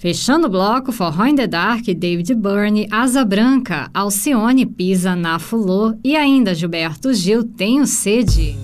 Fechando o bloco, Forró in the Dark, David Byrne, Asa Branca, Alcione, Pisa na Fulô e ainda Gilberto Gil, Tenho Sede.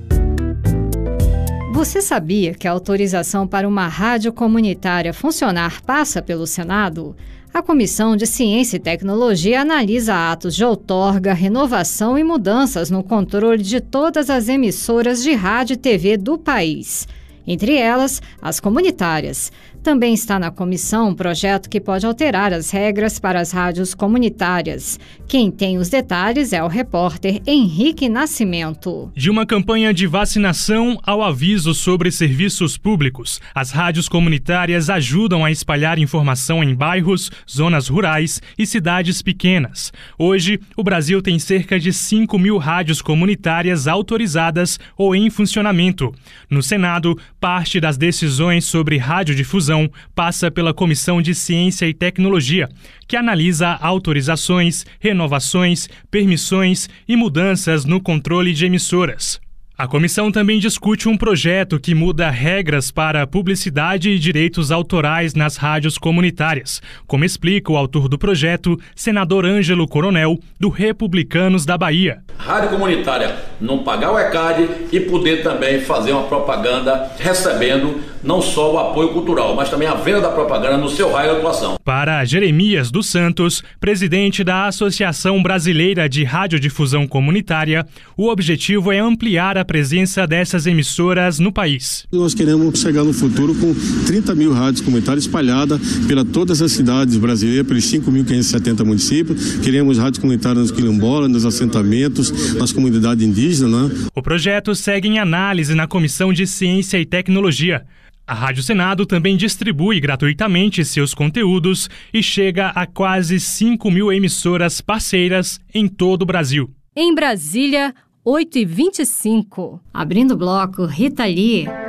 Você sabia que a autorização para uma rádio comunitária funcionar passa pelo Senado? A Comissão de Ciência e Tecnologia analisa atos de outorga, renovação e mudanças no controle de todas as emissoras de rádio e TV do país. Entre elas, as comunitárias. Também está na comissão um projeto que pode alterar as regras para as rádios comunitárias. Quem tem os detalhes é o repórter Henrique Nascimento. De uma campanha de vacinação ao aviso sobre serviços públicos, as rádios comunitárias ajudam a espalhar informação em bairros, zonas rurais e cidades pequenas. Hoje, o Brasil tem cerca de 5.000 rádios comunitárias autorizadas ou em funcionamento. No Senado, parte das decisões sobre radiodifusão passa pela Comissão de Ciência e Tecnologia, que analisa autorizações, renovações, permissões e mudanças no controle de emissoras. A comissão também discute um projeto que muda regras para publicidade e direitos autorais nas rádios comunitárias, como explica o autor do projeto, senador Ângelo Coronel, do Republicanos da Bahia. Rádio comunitária não pagar o ECAD e poder também fazer uma propaganda recebendo não só o apoio cultural, mas também a venda da propaganda no seu raio de atuação. Para Jeremias dos Santos, presidente da Associação Brasileira de Radiodifusão Comunitária, o objetivo é ampliar a presença dessas emissoras no país. Nós queremos chegar no futuro com 30.000 rádios comunitárias espalhadas pela todas as cidades brasileiras, pelos 5.570 municípios. Queremos rádios comunitárias nos quilombolas, nos assentamentos, nas comunidades indígenas, né? O projeto segue em análise na Comissão de Ciência e Tecnologia. A Rádio Senado também distribui gratuitamente seus conteúdos e chega a quase 5.000 emissoras parceiras em todo o Brasil. Em Brasília, 8h25. Abrindo o bloco, Rita Lee.